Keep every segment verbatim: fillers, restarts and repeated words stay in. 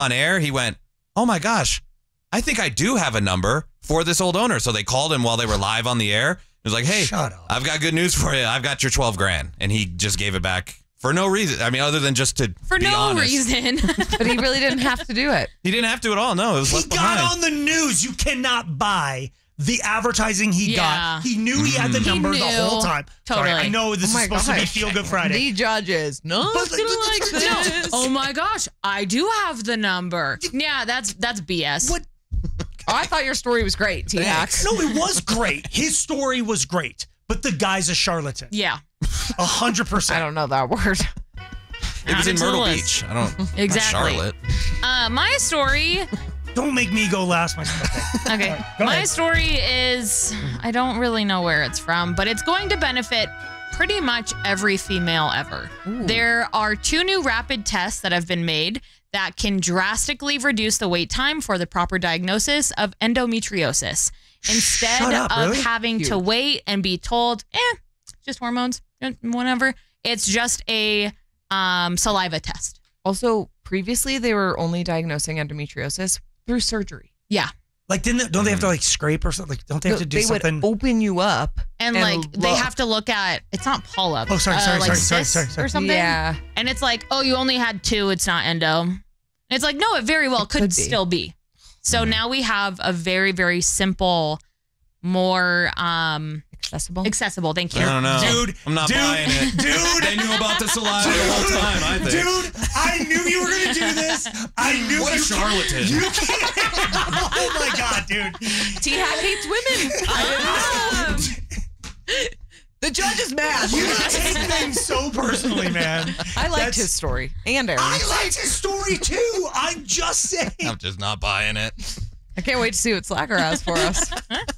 on air, he went, oh my gosh, I think I do have a number for this old owner. So they called him while they were live on the air. It was like, hey, Shut up. I've got good news for you. I've got your twelve grand. And he just gave it back for no reason. I mean, other than just to For be no honest. reason. But he really didn't have to do it. He didn't have to at all. No, it was He left got behind. on the news. You cannot buy the advertising he Yeah. got. He knew he had the He number the knew. whole time. Sorry, Totally. I know this Oh is my supposed to be gosh. Feel Good Friday. The judges. No, But, it's gonna like this. Oh my gosh, I do have the number. Yeah, that's that's B S. What? Oh, I thought your story was great, T-Hack. No, it was great. His story was great, but the guy's a charlatan. Yeah, A hundred I percent. don't know that word. It was Add in it to the Myrtle list. Beach. I don't. not Exactly. Charlotte. Uh, my story. Don't make me go last. My okay. Okay. Go My ahead. story is, I don't really know where it's from, but it's going to benefit pretty much every female ever. There are two new rapid tests that have been made that can drastically reduce the wait time for the proper diagnosis of endometriosis. Instead Shut up, of really? having to Huge. wait and be told, eh, just hormones, eh, whatever, it's just a um, saliva test. Also, previously they were only diagnosing endometriosis through surgery. Yeah. Like, didn't they, don't they have to like scrape or something? Like, don't they have to do they something? would open you up And, And like, they look. have to look at, it's not polyp. Oh, sorry, uh, sorry, like sorry, sorry, cysts sorry, sorry. or something. Yeah. And it's like, oh, you only had two. It's not endo. And it's like, no, it very well could, could be. still be. So now we have a very, very simple, more um, Accessible. accessible. Thank you. I don't know. Dude, I'm not dude, buying it. dude. They knew about the saliva the whole time, I think. Dude, I knew you were gonna do this. I knew What a you charlatan. You can't. Oh my god, dude. T-Hack hates women. I didn't know. The judge is mad. You take things so personally, man. I liked That's- his story. And Aaron. I liked his story too. I'm just saying. I'm just not buying it. I can't wait to see what Slacker has for us.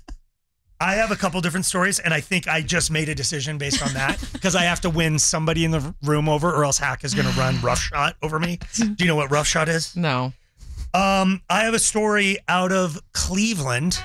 I have a couple different stories, and I think I just made a decision based on that because I have to win somebody in the room over, or else Hack is going to run roughshod over me. Do you know what roughshod is? No. Um, I have a story out of Cleveland.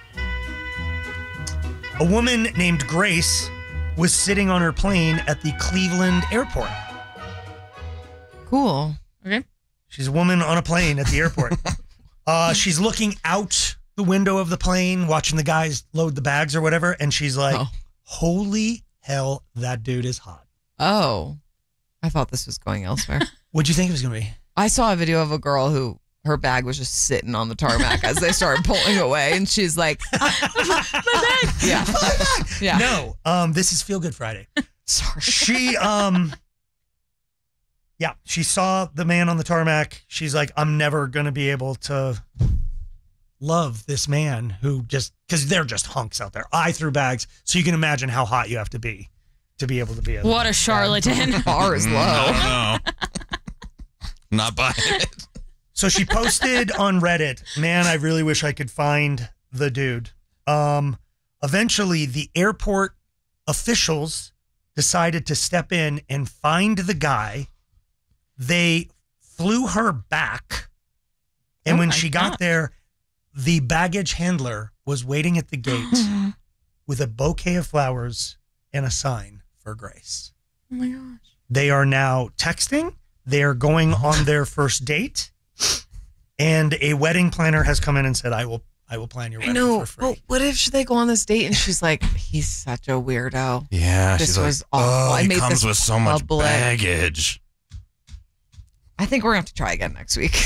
A woman named Grace was sitting on her plane at the Cleveland airport. Cool. Okay. She's a woman on a plane at the airport. uh, she's looking out the window of the plane, watching the guys load the bags or whatever, and she's like, Oh. holy hell, that dude is hot. Oh. I thought this was going elsewhere. What'd you think it was going to be? I saw a video of a girl who her bag was just sitting on the tarmac as they started pulling away, and she's like, "My bag, yeah, yeah." No, um, this is Feel Good Friday. Sorry. She, um, yeah, she saw the man on the tarmac. She's like, I'm never going to be able to love this man who just, because they're just hunks out there. I threw bags, so you can imagine how hot you have to be to be able to be a What a charlatan. Bar is low. I don't know. Not buying it. So she posted on Reddit, man, I really wish I could find the dude. Um, eventually, the airport officials decided to step in and find the guy. They flew her back. And Oh when my she God. got there, the baggage handler was waiting at the gate with a bouquet of flowers and a sign for Grace. Oh my gosh. They are now texting. They are going on their first date. And a wedding planner has come in and said, I will I will plan your I wedding know. for free. But what if they go on this date and she's like, "He's such a weirdo." Yeah, This she's was like, awful. oh, I he made comes this with so much public." baggage. I think we're gonna have to try again next week.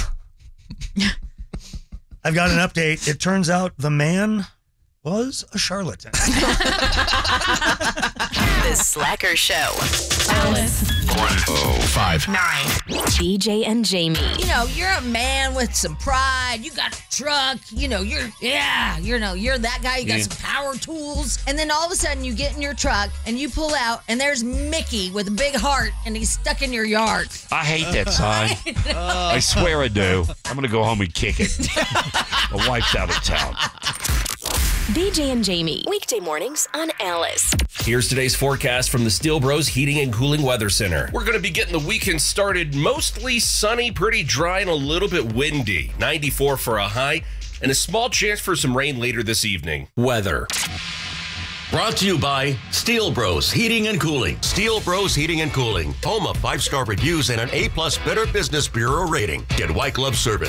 I've got an update. It turns out the man was a charlatan. The Slacker Show. Alice. one oh five. Nine. B J and Jamie. You know, you're a man with some pride. You got a truck. You know, you're, yeah, you know, you're that guy. You got Yeah. some power tools. And then all of a sudden you get in your truck and you pull out and there's Mickey with a big heart and he's stuck in your yard. I hate that sign. I swear I do. I'm going to go home and kick it. My wife's out of town. B J and Jamie. Weekday mornings on Alice. Here's today's forecast from the Steel Bros Heating and Cooling Weather Center. We're going to be getting the weekend started mostly sunny, pretty dry, and a little bit windy. ninety-four for a high, and a small chance for some rain later this evening. Weather. Brought to you by Steel Bros Heating and Cooling. Steel Bros Heating and Cooling, home of five-star reviews and an A-plus Better Business Bureau rating. Get white glove service